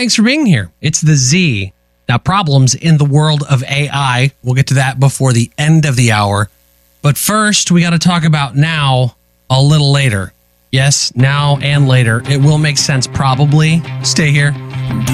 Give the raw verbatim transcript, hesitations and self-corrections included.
thanks for being here. It's the Z. Now, problems in the world of A I. We'll get to that before the end of the hour. But first, we got to talk about now a little later. Yes, now and later. It will make sense, probably. Stay here.